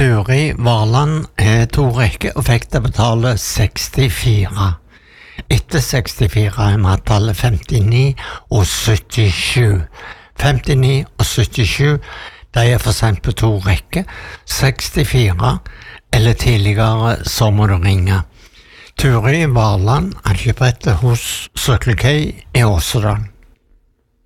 Turi Varland to rekker og fikk det betale 64. Etter 64 tallet 59 og 77. 59 og 77, de for sent på to rekker. 64 eller tidligere, så må du ringe. Turi Varland, ankebrettet hos Circle K i Åsedal.